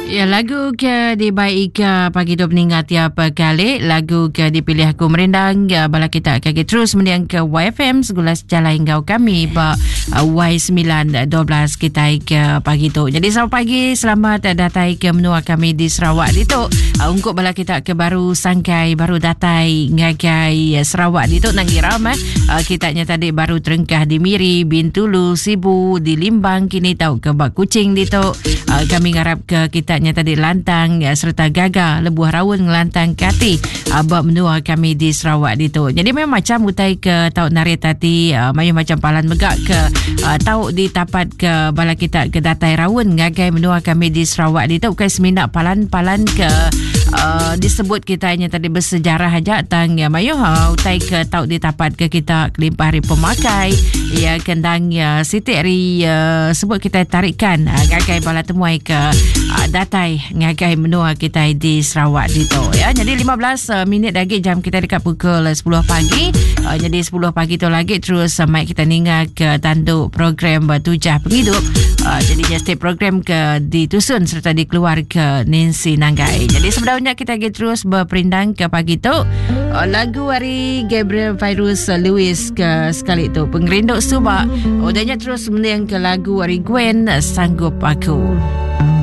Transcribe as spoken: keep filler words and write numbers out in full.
Ya, lagu ke dibaik ke pagi tu peninggal tiap kali. Lagu ke dipilih aku merindang. Ya, bala kita akan terus mendiang ke Y F M Segulas Jalan Hinggau kami ba uh, Y sembilan dua belas kita ke pagi tu. Jadi selamat pagi, selamat datang ke menua kami di Sarawak di tu. Uh, untuk bala kita ke baru sangkai, baru datai ngagai uh, Sarawak di tu nang giram eh. Uh, kitanya tadi baru terengkah di Miri, Bintulu, Sibu, di Limbang, kini tahu ke Bak Kucing di tu. Uh, kami ngarap ke kita nya tadi Lantang ya, serta Gaga Lebuh Rawun Ngelantang Kati abak menua kami di Sarawak di tu. Jadi memang macam utai ke tau nari tati uh, mayu macam palan megak ke uh, tau di tapat ke bala kita ke datai Rawun ngagai menua kami di Sarawak di tu. Bukan seminat palan-palan ke uh, disebut kitanya tadi bersejarah aja tang ya mayu ha, utai ke tau di tapat ke kita kelimpah hari pemakai ya kendang ya Siti Ri uh, sebut kita tarikan uh, ngagai bala temuai ke uh, datai ngagai menua kita di Sarawak di tu ya. Jadi lima belas uh, minit lagi jam kita dekat pukul sepuluh pagi. Uh, jadi sepuluh pagi tu lagi terus uh, mic kita ningat ke tanduk program Tujah Penghidup. Uh, jadinya setiap program ke ditusun serta dikeluar ke Nancy Nanggai. Jadi sebenarnya kita lagi terus berperindang ke pagi tu. Uh, lagu hari Gabriel Virus uh, Lewis ke sekali tu Pengerinduk Subak. Udahnya terus mendiang ke lagu hari Gwen uh, Sanggup Aku.